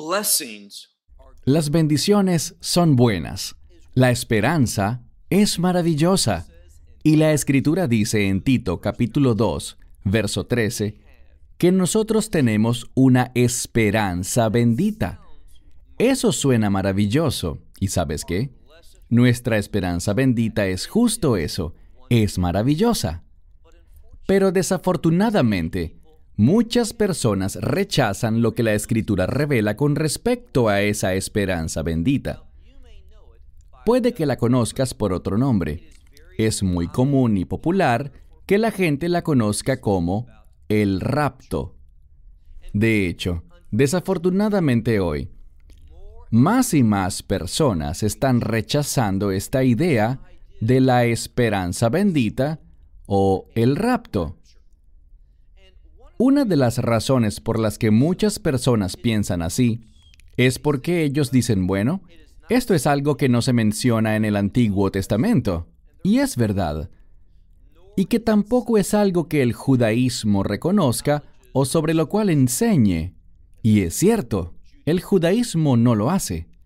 Las bendiciones son buenas. La esperanza es maravillosa. Y la Escritura dice en Tito capítulo 2, verso 13, que nosotros tenemos una esperanza bendita. Eso suena maravilloso. ¿Y sabes qué? Nuestra esperanza bendita es justo eso, es maravillosa. Pero desafortunadamente, muchas personas rechazan lo que la Escritura revela con respecto a esa esperanza bendita. Puede que la conozcas por otro nombre. Es muy común y popular que la gente la conozca como el rapto. De hecho, desafortunadamente hoy, más y más personas están rechazando esta idea de la esperanza bendita o el rapto. Una de las razones por las que muchas personas piensan así es porque ellos dicen, bueno, esto es algo que no se menciona en el Antiguo Testamento, y es verdad, y que tampoco es algo que el judaísmo reconozca o sobre lo cual enseñe, y es cierto, el judaísmo no lo hace.